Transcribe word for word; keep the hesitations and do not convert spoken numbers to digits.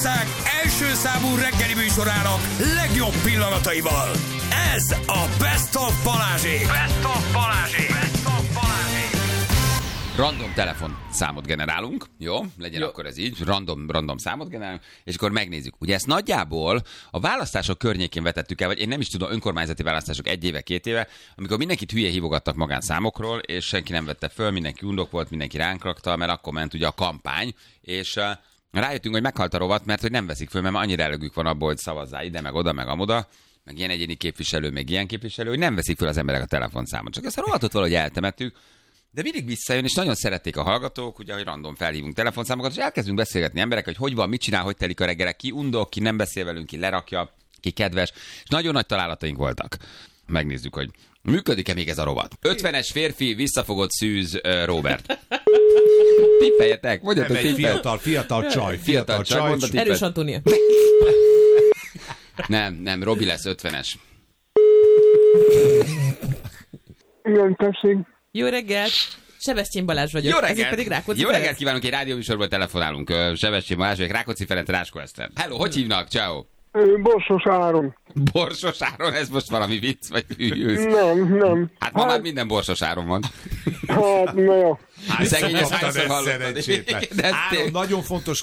Magyarország első számú reggeli műsorának legjobb pillanataival. Ez a Best of Balázsék. Best of Balázsék. Best of Balázsék. Random telefon számot generálunk, jó? Legyen jó. Akkor ez így, random, random számot generálunk, és akkor megnézzük. Ugye ezt nagyjából a választások környékén vetettük el, vagy én nem is tudom, önkormányzati választások egy éve, két éve, amikor mindenkit hülye hívogattak magánszámokról, és senki nem vette föl, mindenki undok volt, mindenki ránk rakta, mert akkor ment ugye a kampány, és uh, rájöttünk, hogy meghalt a rovat, mert hogy nem veszik föl, mert annyira elegük van abból, hogy szavazzál ide, meg oda, meg amoda, meg ilyen egyéni képviselő, meg ilyen képviselő, hogy nem veszik föl az emberek a telefonszámot. Csak ezt a rovatot valahogy eltemettük. De mindig visszajön, és nagyon szerették a hallgatók, ugye, hogy random felhívunk telefonszámokat, és elkezdünk beszélgetni emberek, hogy hogy van, mit csinál, hogy telik a reggelek, ki undok, ki nem beszél velünk, ki lerakja, ki kedves, és nagyon nagy találataink voltak. Megnézzük, hogy működik-e még ez a rovat. ötvenes férfi, visszafogott szűz, uh, Robert. Tippeljetek, mondjatok, tippel. Fiatal, fiatal csaj, fiatal, fiatal csaj. csaj. Erős Antónia. Nem, nem, Robi lesz ötvenes. Igen, tessék. Jó reggelt! Sebestyén Balázs vagyok. Jó Ezért reggelt! pedig Rákóczi Jó Ferenc. reggelt kívánunk, egy rádióműsorból telefonálunk. Sebestyén Balázs vagyok, Rákóczi Ferenc, Ráskó Eszter. Hello, hogy hívnak? Ciao. Ö, Borsos Áron. Borsos Áron, ez most valami vicc, vagy hűlősz? Nem, nem. Hát ma már minden Borsos Áron van. Hát, na jó. Hát szegény, ezt Kaptad hányszor ezt hallottad? szerencsétlen. De ez Áron, tény- nagyon fontos